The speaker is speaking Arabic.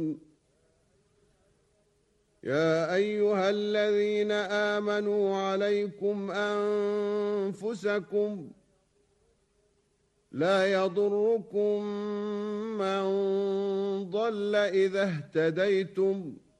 يا أيها الذين آمنوا عليكم أنفسكم لا يضركم من ضل إذا اهتديتم